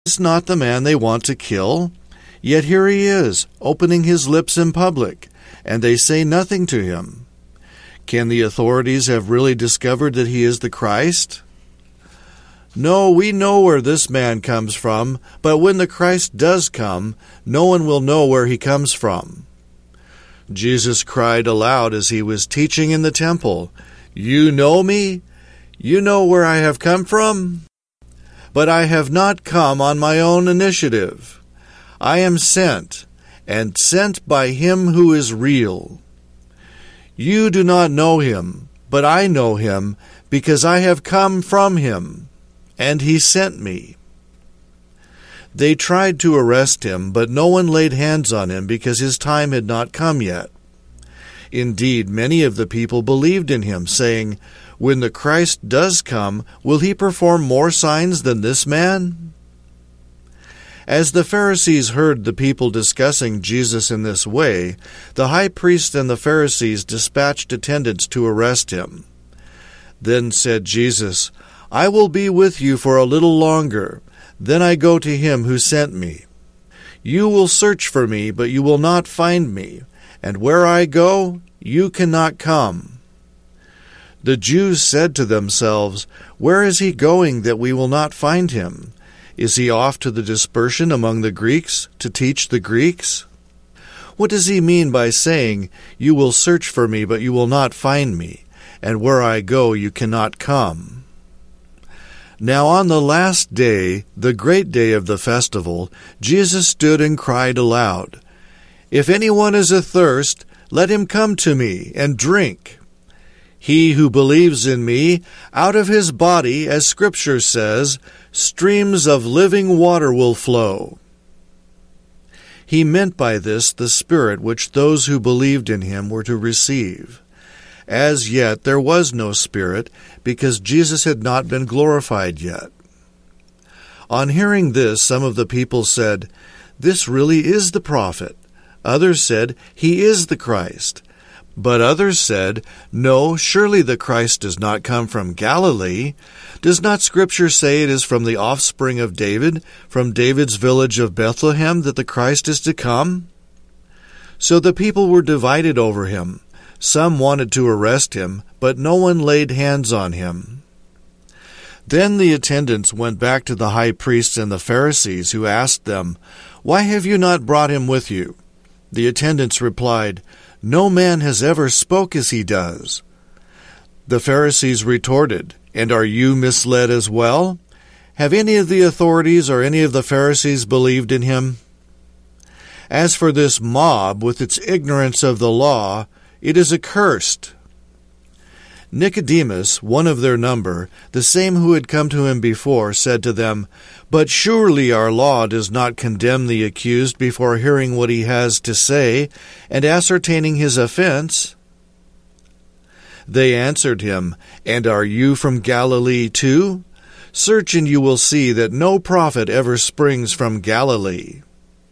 is not the man they want to kill? Yet here he is, opening his lips in public, and they say nothing to him. Can the authorities have really discovered that he is the Christ? No, we know where this man comes from, but when the Christ does come, no one will know where he comes from. Jesus cried aloud as he was teaching in the temple, "You know me? You know where I have come from? But I have not come on my own initiative. I am sent, and sent by him who is real. You do not know him, but I know him, because I have come from him, and he sent me." They tried to arrest him, but no one laid hands on him because his time had not come yet. Indeed, many of the people believed in him, saying, "When the Christ does come, will he perform more signs than this man?" As the Pharisees heard the people discussing Jesus in this way, the high priest and the Pharisees dispatched attendants to arrest him. Then said Jesus, "I will be with you for a little longer. Then I go to him who sent me. You will search for me, but you will not find me, and where I go, you cannot come." The Jews said to themselves, "Where is he going that we will not find him? Is he off to the dispersion among the Greeks, to teach the Greeks? What does he mean by saying, 'You will search for me, but you will not find me, and where I go you cannot come'?" Now on the last day, the great day of the festival, Jesus stood and cried aloud, "If anyone is athirst, let him come to me and drink. He who believes in me, out of his body, as Scripture says, streams of living water will flow." He meant by this the Spirit which those who believed in him were to receive. As yet there was no Spirit, because Jesus had not been glorified yet. On hearing this, some of the people said, "This really is the prophet." Others said, "He is the Christ." But others said, "No, surely the Christ does not come from Galilee. Does not Scripture say it is from the offspring of David, from David's village of Bethlehem, that the Christ is to come?" So the people were divided over him. Some wanted to arrest him, but no one laid hands on him. Then the attendants went back to the high priests and the Pharisees, who asked them, "Why have you not brought him with you?" The attendants replied, "No man has ever spoke as he does." The Pharisees retorted, "And are you misled as well? Have any of the authorities or any of the Pharisees believed in him? As for this mob, with its ignorance of the law, it is accursed." Nicodemus, one of their number, the same who had come to him before, said to them, "But surely our law does not condemn the accused before hearing what he has to say and ascertaining his offense?" They answered him, "And are you from Galilee too? Search and you will see that no prophet ever springs from Galilee."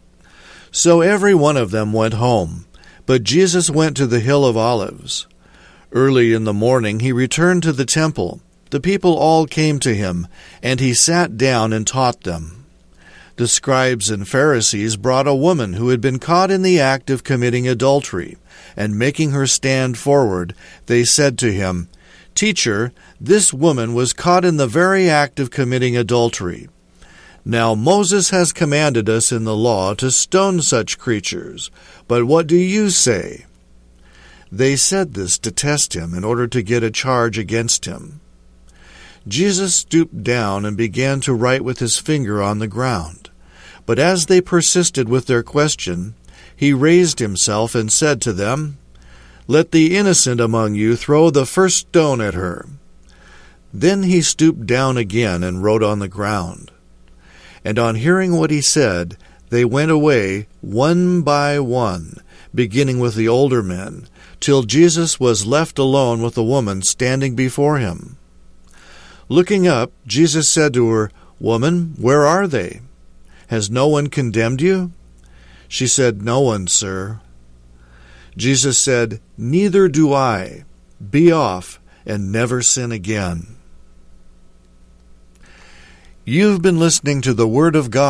So every one of them went home, but Jesus went to the hill of Olives. Early in the morning he returned to the temple. The people all came to him, and he sat down and taught them. The scribes and Pharisees brought a woman who had been caught in the act of committing adultery, and making her stand forward, they said to him, "Teacher, this woman was caught in the very act of committing adultery. Now Moses has commanded us in the law to stone such creatures, but what do you say?" They said this to test him in order to get a charge against him. Jesus stooped down and began to write with his finger on the ground. But as they persisted with their question, he raised himself and said to them, "Let the innocent among you throw the first stone at her." Then he stooped down again and wrote on the ground. And on hearing what he said, they went away one by one, beginning with the older men, till Jesus was left alone with the woman standing before him. Looking up, Jesus said to her, "Woman, where are they? Has no one condemned you?" She said, "No one, sir." Jesus said, "Neither do I. Be off, and never sin again." You've been listening to the Word of God